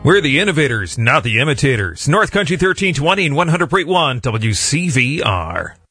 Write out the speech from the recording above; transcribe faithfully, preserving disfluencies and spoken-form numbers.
We're the innovators, not the imitators. North Country thirteen twenty and one hundred point one W C V R.